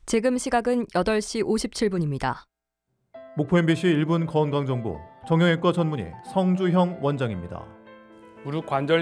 지금 시각은 8시 57분입니다. 목포 MBC 1분 건강정보 정형외과 전문의 성주형 원장입니다. 무릎 관절